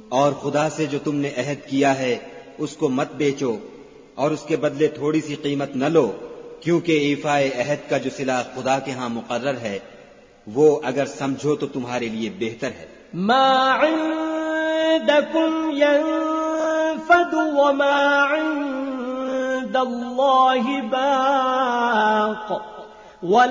और खुदा से जो तुमने अहद किया है उसको मत बेचो और उसके बदले थोड़ी सी कीमत न लो, क्योंकि ईफाए अहद का जो सिला खुदा के यहाँ मुकर्रर है वो अगर समझो तो तुम्हारे लिए बेहतर है। मा इंदकुम यनफदु व मा इंदल्लाहि बाक़।